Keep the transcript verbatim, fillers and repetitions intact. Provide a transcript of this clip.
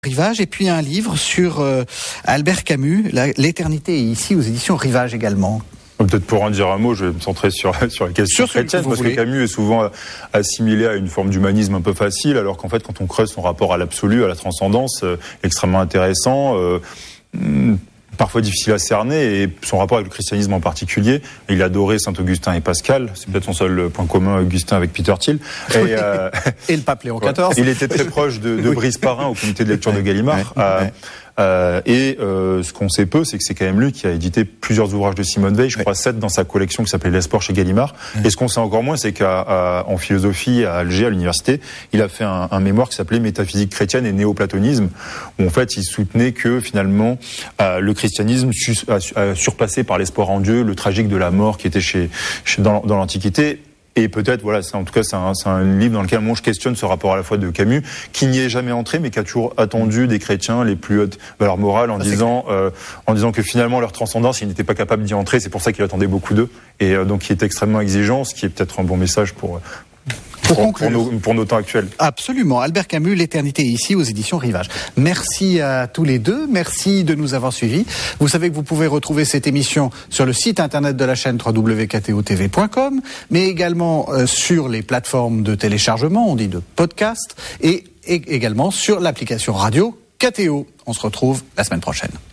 Rivage, et puis un livre sur euh, Albert Camus, la, L'éternité est ici, aux éditions Rivage également. Peut-être pour en dire un mot, je vais me centrer sur, sur les questions chrétiennes, parce voulez. que Camus est souvent assimilé à une forme d'humanisme un peu facile, alors qu'en fait, quand on creuse son rapport à l'absolu, à la transcendance, euh, extrêmement intéressant, euh, parfois difficile à cerner, et son rapport avec le christianisme en particulier. Il adorait Saint-Augustin et Pascal, c'est peut-être son seul point commun, Augustin, avec Peter Thiel. Et, euh, et le pape Léon quatorze. Il était très proche de, de oui. Brice Parrain au comité de lecture ouais, de Gallimard. Ouais, euh, ouais. Euh, et euh, ce qu'on sait peu, c'est que c'est quand même lui qui a édité plusieurs ouvrages de Simone Veil, je ouais. crois sept dans sa collection qui s'appelait L'Espoir chez Gallimard. Ouais. Et ce qu'on sait encore moins, c'est qu'en philosophie à Alger, à l'université, il a fait un, un mémoire qui s'appelait Métaphysique chrétienne et néoplatonisme, où en fait il soutenait que finalement euh, le christianisme su, a, a surpassé par l'espoir en Dieu le tragique de la mort qui était chez, chez dans, dans l'Antiquité. Et peut-être, voilà, c'est, en tout cas, c'est un, c'est un livre dans lequel moi je questionne ce rapport à la fois de Camus, qui n'y est jamais entré, mais qui a toujours attendu des chrétiens les plus hautes valeurs morales en ça, disant, euh, en disant que finalement leur transcendance, il n'était pas capable d'y entrer. C'est pour ça qu'il attendait beaucoup d'eux, et euh, donc il est extrêmement exigeant, ce qui est peut-être un bon message pour. Pour, pour, pour, nos, pour nos temps actuels. Absolument. Albert Camus, L'éternité est ici, aux éditions Rivage. Merci à tous les deux. Merci de nous avoir suivis. Vous savez que vous pouvez retrouver cette émission sur le site internet de la chaîne w w w point k t o t v point com, mais également euh, sur les plateformes de téléchargement, on dit de podcast, et, et également sur l'application radio K T O. On se retrouve la semaine prochaine.